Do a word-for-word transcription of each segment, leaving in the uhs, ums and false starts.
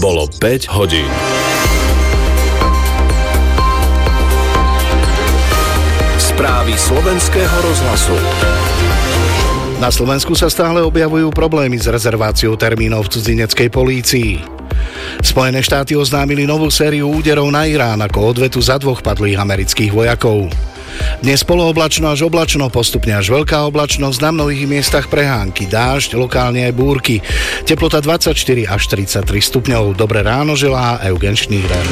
Bolo päť hodín. Správy slovenského rozhlasu. Na Slovensku sa stále objavujú problémy s rezerváciou termínov v cudzineckej polícii. Spojené štáty oznámili novú sériu úderov na Irán ako odvetu za dvoch padlých amerických vojakov. Dnes polooblačno až oblačno, postupne až veľká oblačnosť, na mnohých miestach prehánky, dážď, lokálne aj búrky. Teplota dvadsaťštyri až tridsaťtri stupňov. Dobré ráno želá Eugen Schneider.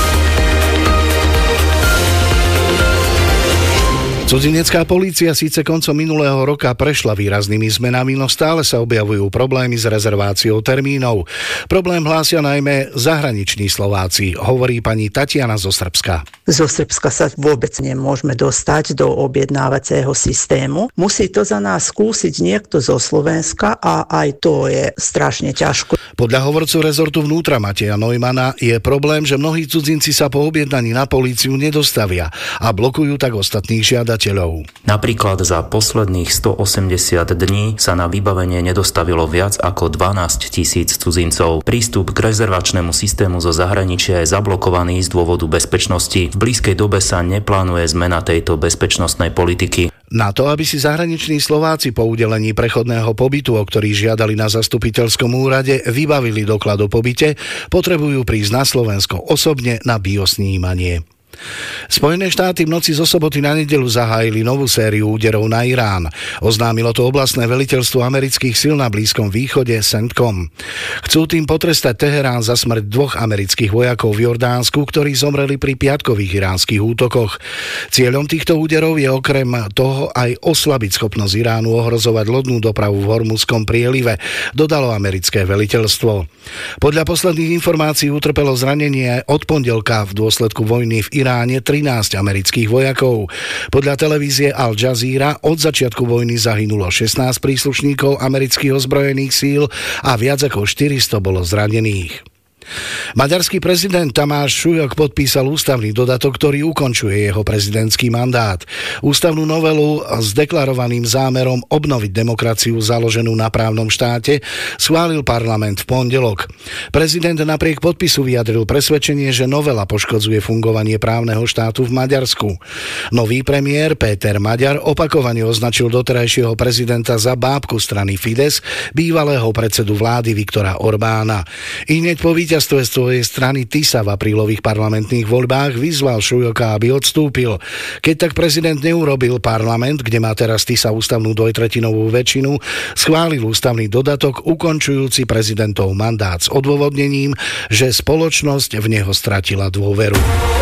Cudzinecká polícia síce koncom minulého roka prešla výraznými zmenami, no stále sa objavujú problémy s rezerváciou termínov. Problém hlásia najmä zahraniční Slováci, hovorí pani Tatiana zo Srbska. Zo Srbska sa vôbec nemôžeme dostať do objednávacieho systému. Musí to za nás skúsiť niekto zo Slovenska a aj to je strašne ťažko. Podľa hovorcu rezortu vnútra Mateja Neumana je problém, že mnohí cudzinci sa po objednaní na políciu nedostavia a blokujú tak ostatných žiadateľov. Napríklad za posledných stoosemdesiat dní sa na vybavenie nedostavilo viac ako dvanásť tisíc cudzincov. Prístup k rezervačnému systému zo zahraničia je zablokovaný z dôvodu bezpečnosti. V blízkej dobe sa neplánuje zmena tejto bezpečnostnej politiky. Na to, aby si zahraniční Slováci po udelení prechodného pobytu, o ktorý žiadali na zastupiteľskom úrade, vybavili doklad o pobyte, potrebujú prísť na Slovensko osobne na biosnímanie. Spojené štáty v noci zo soboty na nedeľu zahájili novú sériu úderov na Irán. Oznámilo to oblastné veliteľstvo amerických síl na Blízkom východe CENTCOM. Chcú tým potrestať Teherán za smrť dvoch amerických vojakov v Jordánsku, ktorí zomreli pri piatkových iránskych útokoch. Cieľom týchto úderov je okrem toho aj oslabiť schopnosť Iránu ohrozovať lodnú dopravu v Hormudskom prielive, dodalo americké veliteľstvo. Podľa posledných informácií utrpelo zranenie od pondelka v dôsledku vojny v Iráne trinásť amerických vojakov. Podľa televízie Al Jazeera od začiatku vojny zahynulo šestnásť príslušníkov amerických ozbrojených síl a viac ako štyristo bolo zranených. Maďarský prezident Tamáš Šujok podpísal ústavný dodatok, ktorý ukončuje jeho prezidentský mandát. Ústavnú novelu s deklarovaným zámerom obnoviť demokraciu založenú na právnom štáte schválil parlament v pondelok. Prezident napriek podpisu vyjadril presvedčenie, že novela poškodzuje fungovanie právneho štátu v Maďarsku. Nový premiér Péter Maďar opakovane označil doterajšieho prezidenta za bábku strany Fidesz, bývalého predsedu vlády Viktora Orbána. I hneď po víťazstve svojej strany TISA v aprílových parlamentných voľbách vyzval Šujoka, aby odstúpil. Keď tak prezident neurobil, parlament, kde má teraz TISA ústavnú dvojtretinovú väčšinu, schválil ústavný dodatok ukončujúci prezidentov mandát s odôvodnením, že spoločnosť v neho stratila dôveru.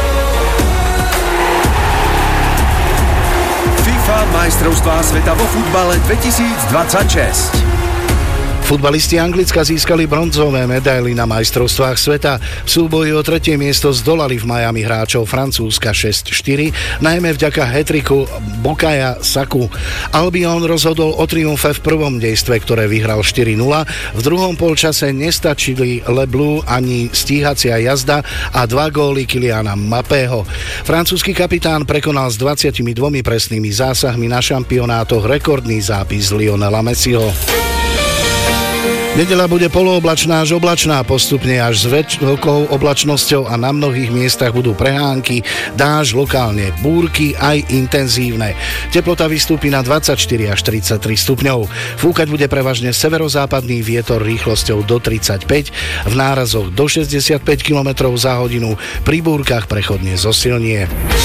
FIFA majstrovstvá sveta vo futbale dvetisícdvadsaťšesť. Futbalisti Anglicka získali bronzové medaily na majstrovstvách sveta. V súboji o tretie miesto zdolali v Miami hráčov Francúzska šesť štyri, najmä vďaka hat-tricku Bukayo Saku. Albion rozhodol o triumfe v prvom dejstve, ktoré vyhral štyri nula. V druhom polčase nestačili Le Bleu ani stíhacia jazda a dva góly Kyliana Mbappého. Francúzsky kapitán prekonal s dvadsiatimi dvomi presnými zásahmi na šampionátoch rekordný zápis Lionela Messiho. Nedeľa bude polooblačná až oblačná, postupne až s veľkou oblačnosťou a na mnohých miestach budú prehánky, dážď, lokálne búrky aj intenzívne. Teplota vystúpi na dvadsaťštyri až tridsaťtri stupňov. Fúkať bude prevažne severozápadný vietor rýchlosťou do tridsaťpäť, v nárazoch do šesťdesiatpäť kilometrov za hodinu, pri búrkach prechodne zosilnie.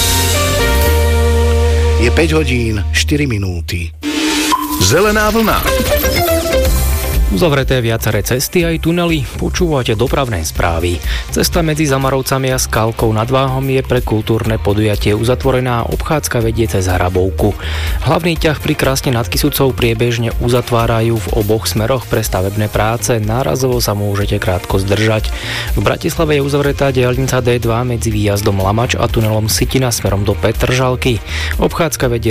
Je päť hodín, štyri minúty. Zelená vlna. Uzavreté viaceré cesty aj tunely, počúvate dopravné správy. Cesta medzi Zamarovcami a Skalkou nad Váhom je pre kultúrne podujatie uzatvorená, obchádzka vedie cez Hrabovku. Hlavný ťah pri Krásne nad Kysucou priebežne uzatvárajú v oboch smeroch pre stavebné práce, nárazovo sa môžete krátko zdržať. V Bratislave je uzavretá diaľnica dé dva medzi výjazdom Lamač a tunelom Sitina smerom do Petržalky. Obchádzka vedie